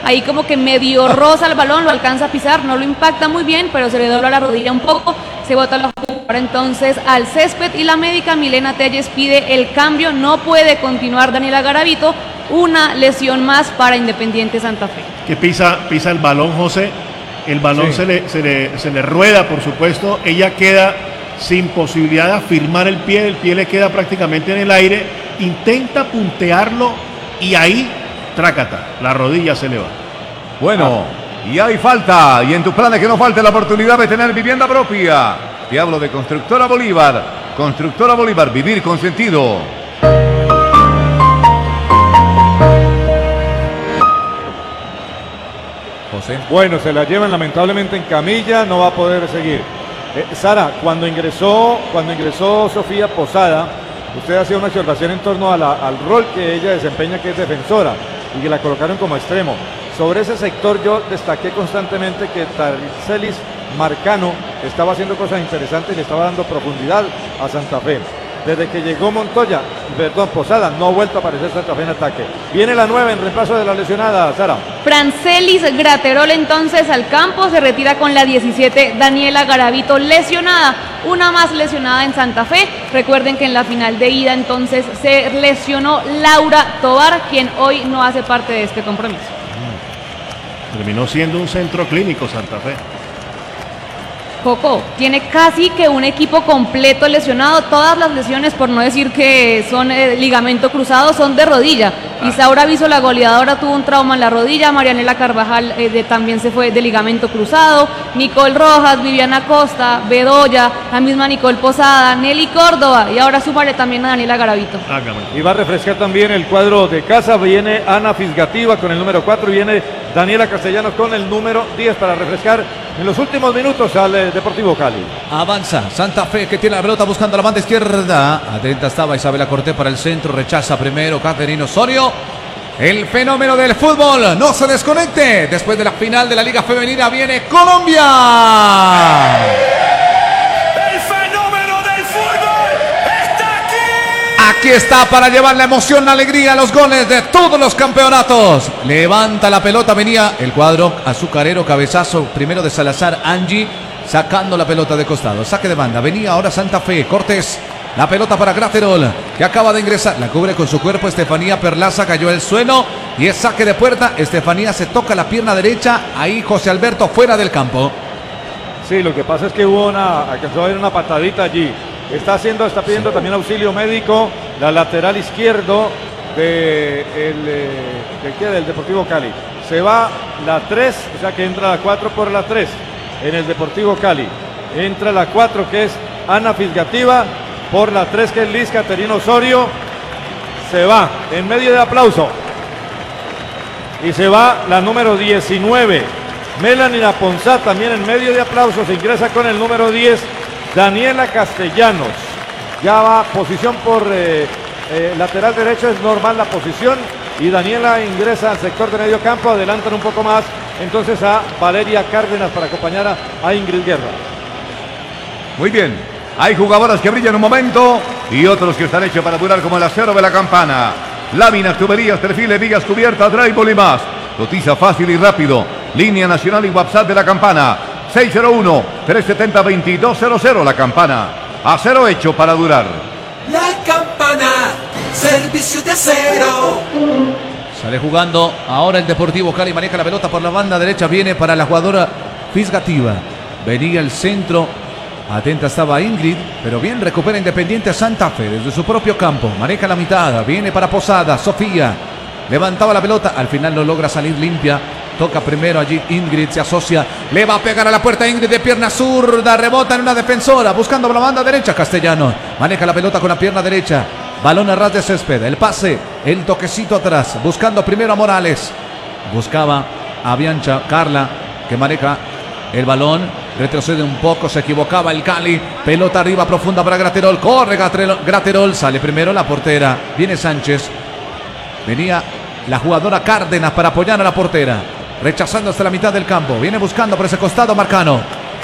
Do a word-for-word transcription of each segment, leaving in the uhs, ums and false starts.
ahí como que medio roza el balón, lo alcanza a pisar, no lo impacta muy bien, pero se le dobla la rodilla un poco, se bota la jugadora entonces al césped y la médica Milena Telles pide el cambio, no puede continuar Daniela Garavito, una lesión más para Independiente Santa Fe. Que pisa, pisa el balón, José, el balón sí. se, le, se, le, se le rueda, por supuesto, ella queda sin posibilidad de afirmar el pie, el pie le queda prácticamente en el aire, intenta puntearlo y ahí, trácata, la rodilla se le va. Bueno, ah. y hay falta, y en tus planes que no falte la oportunidad de tener vivienda propia. Te hablo de Constructora Bolívar, Constructora Bolívar, vivir con sentido. José. Bueno, se la llevan lamentablemente en camilla, no va a poder seguir. Eh, Sara, cuando ingresó, cuando ingresó Sofía Posada, usted hacía una observación en torno a la, al rol que ella desempeña, que es defensora, y que la colocaron como extremo. Sobre ese sector yo destaqué constantemente que Tarcelis Marcano estaba haciendo cosas interesantes y le estaba dando profundidad a Santa Fe. Desde que llegó Montoya, perdón, Posada, no ha vuelto a aparecer Santa Fe en ataque. Viene la nueva en reemplazo de la lesionada, Sara. Francelis Graterol entonces al campo, se retira con la diecisiete Daniela Garavito lesionada, una más lesionada en Santa Fe. Recuerden que en la final de ida entonces se lesionó Laura Tovar, quien hoy no hace parte de este compromiso. Terminó siendo un centro clínico Santa Fe. Coco, tiene casi que un equipo completo lesionado, todas las lesiones, por no decir que son eh, ligamento cruzado, son de rodilla. Ah. Isaura Viso, la goleadora, tuvo un trauma en la rodilla, Marianela Carvajal eh, de, también se fue de ligamento cruzado, Nicole Rojas, Viviana Costa, Bedoya, la misma Nicole Posada, Nelly Córdoba, y ahora súmale también a Daniela Garavito. Ah, y va a refrescar también el cuadro de casa, viene Ana Fisgativa con el número cuatro, viene Daniela Castellanos con el número diez para refrescar en los últimos minutos al eh, Deportivo Cali. Avanza Santa Fe, que tiene la pelota buscando la banda izquierda. Atenta estaba Isabela Cortés para el centro. Rechaza primero Caterina Osorio. El fenómeno del fútbol no se desconecte. Después de la final de la Liga Femenina viene Colombia. Aquí está para llevar la emoción, la alegría, los goles de todos los campeonatos. Levanta la pelota, venía el cuadro azucarero, cabezazo primero de Salazar, Angie, sacando la pelota de costado. Saque de banda, venía ahora Santa Fe, Cortés, la pelota para Graterol, que acaba de ingresar, la cubre con su cuerpo Estefanía Perlaza, cayó el suelo y es saque de puerta. Estefanía se toca la pierna derecha, ahí José Alberto fuera del campo. Sí, lo que pasa es que hubo una, alcanzó a haber una patadita allí. Está haciendo, está pidiendo también auxilio médico la lateral izquierdo de el, de, de, del Deportivo Cali. Se va la tres, o sea que entra la cuatro por la tres en el Deportivo Cali. Entra la cuatro que es Ana Fisgativa, por la tres que es Liz Caterina Osorio. Se va en medio de aplauso. Y se va la número diecinueve, Melanie Aponzá, también en medio de aplauso. Se ingresa con el número diez. Daniela Castellanos, ya va posición por eh, eh, lateral derecho, es normal la posición, y Daniela ingresa al sector de medio campo, adelantan un poco más, entonces a Valeria Cárdenas para acompañar a, a Ingrid Guerra. Muy bien, hay jugadoras que brillan un momento y otros que están hechos para durar como el acero de la campana. Láminas, tuberías, perfiles, vigas cubiertas, drywall y más. Cotiza fácil y rápido, línea nacional y WhatsApp de la campana. seis cero uno, tres siete cero, dos dos cero cero, la campana. Acero hecho para durar. La campana, servicio de acero. Sale jugando ahora el Deportivo Cali, maneja la pelota por la banda derecha, viene para la jugadora Fisgativa. Venía el centro, atenta estaba Ingrid, pero bien recupera Independiente Santa Fe desde su propio campo. Maneja la mitad, viene para Posada, Sofía. Levantaba la pelota, al final no logra salir limpia. Toca primero allí Ingrid, se asocia, le va a pegar a la puerta Ingrid de pierna zurda, rebota en una defensora, buscando la banda derecha, Castellano, maneja la pelota con la pierna derecha, balón a ras de césped, el pase, el toquecito atrás, buscando primero a Morales, buscaba a Biancha, Carla, que maneja el balón, retrocede un poco, se equivocaba el Cali, pelota arriba profunda para Graterol, corre Graterol, Graterol, sale primero la portera, viene Sánchez, venía la jugadora Cárdenas para apoyar a la portera. Rechazando hasta la mitad del campo. Viene buscando por ese costado Marcano.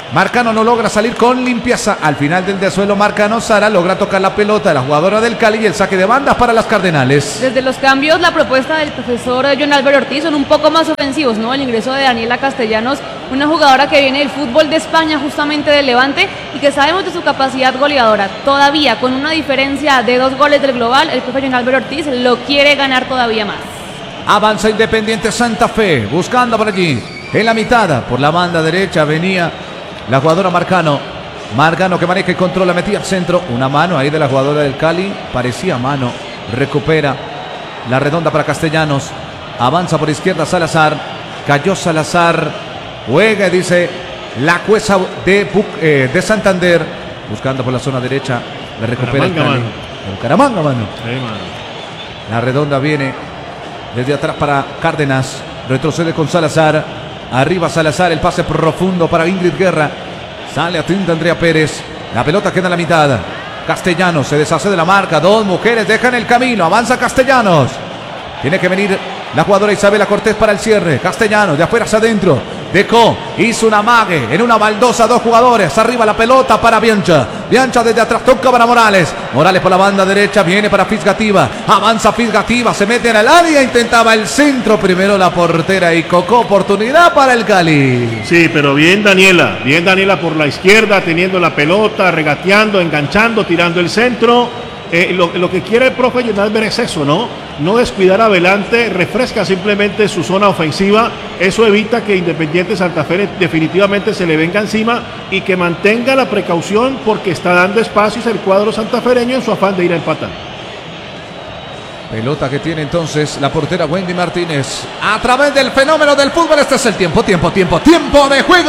Marcano no logra salir con limpieza. Al final del dessuelo, Marcano Sara logra tocar la pelota de la jugadora del Cali y el saque de bandas para las Cardenales. Desde los cambios, la propuesta del profesor John Álvaro Ortiz son un poco más ofensivos, ¿no? El ingreso de Daniela Castellanos, una jugadora que viene del fútbol de España, justamente del Levante, y que sabemos de su capacidad goleadora. Todavía, con una diferencia de dos goles del global, el profesor John Álvaro Ortiz lo quiere ganar todavía más. Avanza Independiente Santa Fe, buscando por allí. En la mitad, por la banda derecha, venía la jugadora Marcano. Marcano que maneja y controla, metía al centro. Una mano ahí de la jugadora del Cali. Parecía mano. Recupera la redonda para Castellanos. Avanza por izquierda Salazar. Cayó Salazar. Juega, dice la Cuesa de, eh, de Santander. Buscando por la zona derecha. Le recupera el Cali. Caramanga, mano. Sí, mano. La redonda viene desde atrás para Cárdenas. Retrocede con Salazar. Arriba Salazar, el pase profundo para Ingrid Guerra. Sale a tinta Andrea Pérez. La pelota queda en la mitad. Castellanos se deshace de la marca. Dos mujeres dejan el camino. Avanza Castellanos. Tiene que venir la jugadora Isabela Cortés para el cierre. Castellanos de afuera hacia adentro. Dejó, hizo una mague en una baldosa. Dos jugadores. Arriba la pelota para Biancha. Biancha desde atrás toca para Morales. Morales por la banda derecha. Viene para Fisgativa. Avanza Fisgativa. Se mete en el área. Intentaba el centro. Primero la portera y Cocó. Oportunidad para el Cali. Sí, pero bien Daniela. Bien Daniela por la izquierda, teniendo la pelota, regateando, enganchando, tirando el centro. Eh, lo, lo que quiere el profe John Álvaro es eso, ¿no? No descuidar adelante, refresca simplemente su zona ofensiva. Eso evita que Independiente Santa Fe definitivamente se le venga encima y que mantenga la precaución porque está dando espacios el cuadro santafereño en su afán de ir a empatar. Pelota que tiene entonces la portera Wendy Martínez. A través del fenómeno del fútbol, este es el tiempo, tiempo, tiempo, tiempo de juego.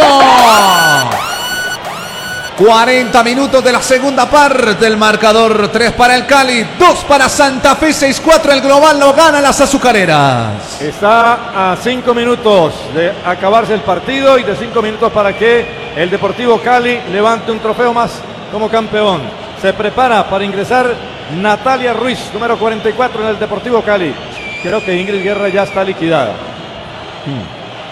cuarenta minutos de la segunda parte del marcador. tres para el Cali, dos para Santa Fe, seis cuatro. El global lo gana las azucareras. Está a cinco minutos de acabarse el partido y de cinco minutos para que el Deportivo Cali levante un trofeo más como campeón. Se prepara para ingresar Natalia Ruiz, número cuarenta y cuatro en el Deportivo Cali. Creo que Ingrid Guerra ya está liquidada. Hmm.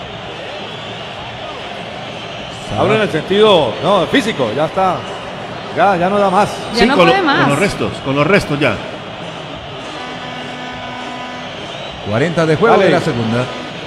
Hablo en el sentido no, físico, ya está. Ya, ya no da más. Ya Sí, no con, puede lo- más. con los restos, con los restos ya. cuarenta de juego Dale. de la segunda.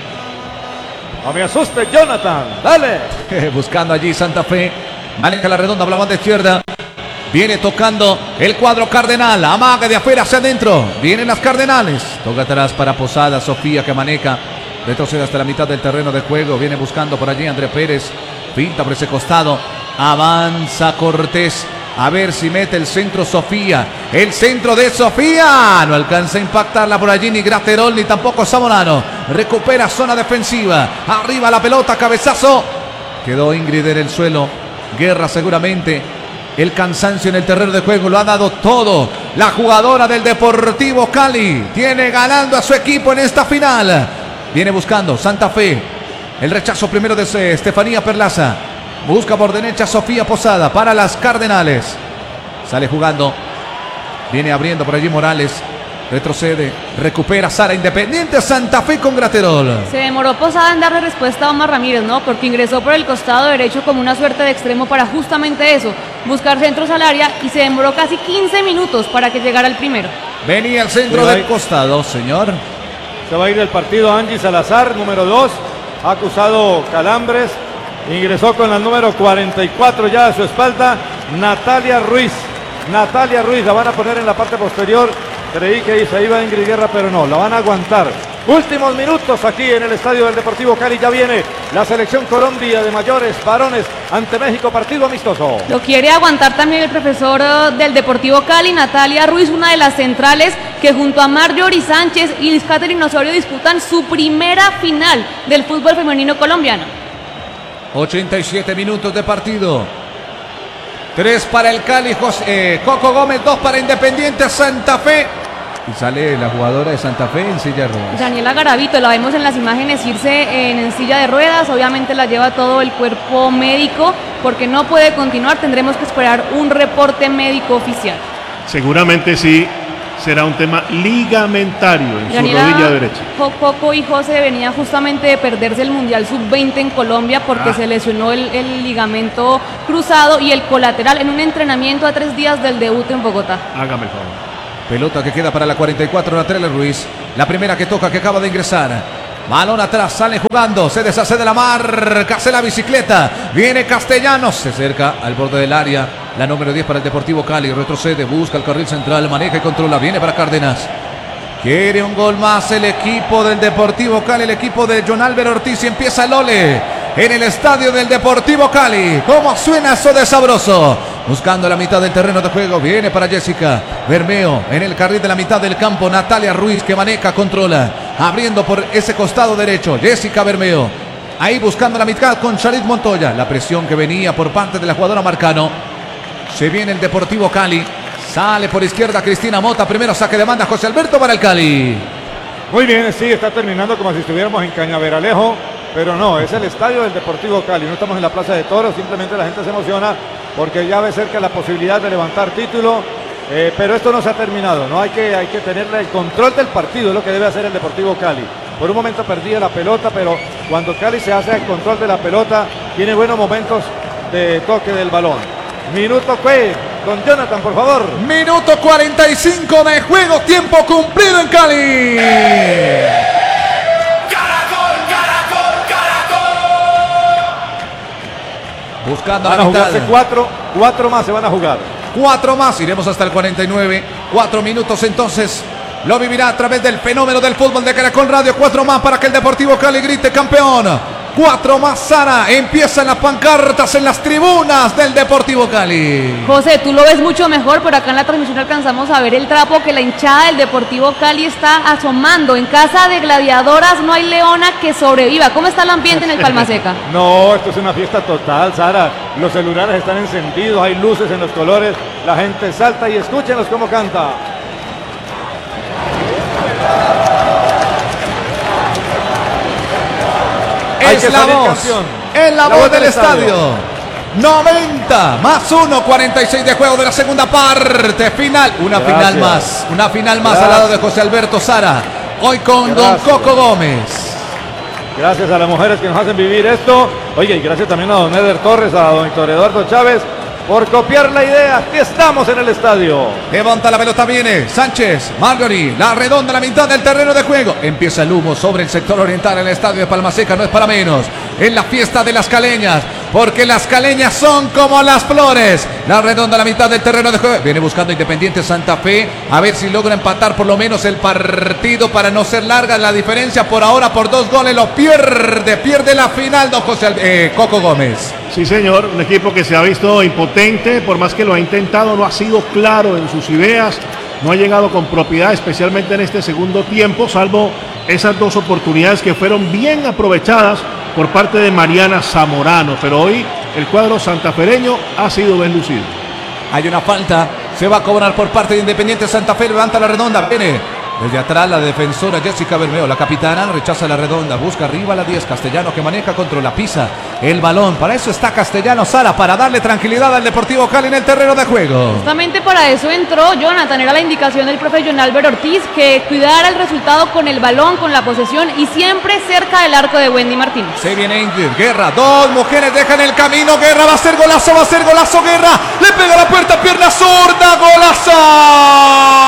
No me asuste, Jonathan. Dale. Buscando allí Santa Fe. Maneja la redonda por la banda izquierda. Viene tocando el cuadro Cardenal. Amaga de afuera hacia adentro. Vienen las Cardenales. Toca atrás para Posada. Sofía que maneja. Retrocede hasta la mitad del terreno de juego. Viene buscando por allí André Pérez. Pinta por ese costado. Avanza Cortés. A ver si mete el centro Sofía. El centro de Sofía. No alcanza a impactarla por allí ni Graterol ni tampoco Zamorano. Recupera zona defensiva. Arriba la pelota. Cabezazo. Quedó Ingrid en el suelo. Guerra seguramente. El cansancio en el terreno de juego lo ha dado todo. La jugadora del Deportivo Cali tiene ganando a su equipo en esta final. Viene buscando Santa Fe. El rechazo primero de Estefanía Perlaza. Busca por derecha Sofía Posada para las Cardenales. Sale jugando. Viene abriendo por allí Morales. Retrocede. Recupera Sara. Independiente Santa Fe con Graterol. Se demoró Posada en darle respuesta a Omar Ramírez, ¿no? Porque ingresó por el costado derecho como una suerte de extremo para justamente eso, buscar centros al área, y se demoró casi quince minutos para que llegara el primero. Venía el centro Cuidado del ahí. costado, señor. Se va a ir del partido Angie Salazar, número dos. Ha acusado calambres. Ingresó con la número cuarenta y cuatro ya a su espalda. Natalia Ruiz. Natalia Ruiz la van a poner en la parte posterior. Creí que se iba Ingrid Guerra, pero no, la van a aguantar. Últimos minutos aquí en el estadio del Deportivo Cali. Ya viene la selección Colombia de mayores varones ante México, partido amistoso. Lo quiere aguantar también el profesor eh, del Deportivo Cali, Natalia Ruiz, una de las centrales que junto a Marjorie Sánchez y Liz Catherine Osorio disputan su primera final del fútbol femenino colombiano. ochenta y siete minutos de partido. tres para el Cali, José, eh, Coco Gómez, dos para Independiente Santa Fe. Y sale la jugadora de Santa Fe en silla de ruedas. Daniela Garavito, la vemos en las imágenes irse en, en silla de ruedas, obviamente la lleva todo el cuerpo médico porque no puede continuar, tendremos que esperar un reporte médico oficial. Seguramente sí, será un tema ligamentario en Yanira, su rodilla derecha. Coco y José venía justamente de perderse el Mundial sub veinte en Colombia porque Ah. se lesionó el, el ligamento cruzado y el colateral en un entrenamiento a tres días del debut en Bogotá. Hágame el favor. Pelota que queda para la cuarenta y cuatro, la Trele Ruiz. La primera que toca, que acaba de ingresar. Balón atrás, sale jugando, se deshace de la marca, hace la bicicleta. Viene Castellanos, se acerca al borde del área. La número diez para el Deportivo Cali, retrocede, busca el carril central, maneja y controla. Viene para Cárdenas. Quiere un gol más el equipo del Deportivo Cali, el equipo de John Álvaro Ortiz. Y empieza el ole en el estadio del Deportivo Cali. ¿Cómo suena eso de sabroso? Buscando la mitad del terreno de juego. Viene para Jessica Bermeo en el carril de la mitad del campo. Natalia Ruiz que maneja, controla. Abriendo por ese costado derecho. Jessica Bermeo. Ahí buscando la mitad con Charit Montoya. La presión que venía por parte de la jugadora Marcano. Se viene el Deportivo Cali. Sale por izquierda Cristina Mota. Primero saque de banda José Alberto para el Cali. Muy bien, sí, está terminando como si estuviéramos en Cañaveralejo, pero no, es el estadio del Deportivo Cali. No estamos en la Plaza de Toros, simplemente la gente se emociona porque ya ve cerca la posibilidad de levantar título. Eh, pero esto no se ha terminado, ¿no? Hay que, hay que tener el control del partido, es lo que debe hacer el Deportivo Cali. Por un momento perdía la pelota, pero cuando Cali se hace el control de la pelota, tiene buenos momentos de toque del balón. Minuto fue con Jonathan, por favor. Minuto cuarenta y cinco de juego, tiempo cumplido en Cali. Caracol, caracol, caracol. Buscando Van la a mitad. jugarse cuatro, cuatro más se van a jugar. Cuatro más, iremos hasta el cuarenta y nueve. Cuatro minutos entonces. Lo vivirá a través del fenómeno del fútbol de Caracol Radio. Cuatro más para que el Deportivo Cali grite campeón. Cuatro más, Sara. Empiezan las pancartas en las tribunas del Deportivo Cali. José, tú lo ves mucho mejor, pero acá en la transmisión alcanzamos a ver el trapo que la hinchada del Deportivo Cali está asomando. En casa de gladiadoras no hay leona que sobreviva. ¿Cómo está el ambiente en el Palma Seca? No, esto es una fiesta total, Sara. Los celulares están encendidos, hay luces en los colores, la gente salta y escúchenos cómo canta. Hay Es que la salir voz. campeón. Es la, voz del estadio. noventa más uno, cuarenta y seis de juego de la segunda parte. Final. Una Gracias. final más. Una final más Gracias. al lado de José Alberto Sara. Hoy con Gracias. Don Coco Gómez. Gracias a las mujeres que nos hacen vivir esto. Oye, y gracias también a don Eder Torres, a don Héctor Eduardo Chávez, por copiar la idea. Aquí estamos en el estadio. Levanta la pelota, viene Sánchez, Marjorie, la redonda, la mitad del terreno de juego. Empieza el humo sobre el sector oriental en el estadio de Palma Seca, no es para menos. En la fiesta de las caleñas, porque las caleñas son como las flores. La redonda, la mitad del terreno de juego. Viene buscando Independiente Santa Fe, a ver si logra empatar por lo menos el partido para no ser larga la diferencia. Por ahora, por dos goles, lo pierde, pierde la final, don José eh, Coco Gómez. Sí, señor, un equipo que se ha visto impotente, por más que lo ha intentado, no ha sido claro en sus ideas, no ha llegado con propiedad, especialmente en este segundo tiempo, salvo esas dos oportunidades que fueron bien aprovechadas por parte de Mariana Zamorano, pero hoy el cuadro santafereño ha sido bien lucido. Hay una falta, se va a cobrar por parte de Independiente Santa Fe, levanta la redonda, viene desde atrás la defensora Jessica Bermeo, la capitana, rechaza la redonda, busca arriba la diez, Castellano que maneja, controla, pisa el balón, para eso está Castellano, Sara, para darle tranquilidad al Deportivo Cali en el terreno de juego. Justamente para eso entró Jonathan, era la indicación del profe John Álvaro Ortiz, que cuidara el resultado con el balón, con la posesión y siempre cerca del arco de Wendy Martínez. Se viene Ingrid, Guerra, dos mujeres dejan el camino, Guerra va a ser golazo, va a ser golazo, Guerra, le pega a la puerta, pierna zurda, golazo.